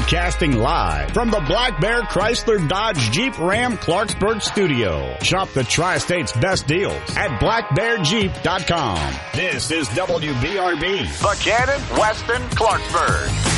Broadcasting live from the Black Bear Chrysler Dodge Jeep Ram Clarksburg studio. Shop the Tri-State's best deals at blackbearjeep.com. This is WBRB, Buchanan, Weston, Clarksburg.